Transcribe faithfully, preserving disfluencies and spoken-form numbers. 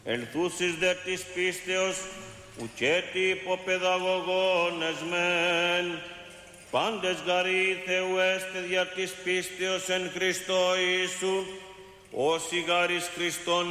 ελθούσεις δε της πίστεως, ουκέτι υποπαιδαγωγόνες μεν, πάντες γαροί Θεού έστε δια της πίστεως εν Χριστώ Ιησού, όσοι γάρις Χριστόν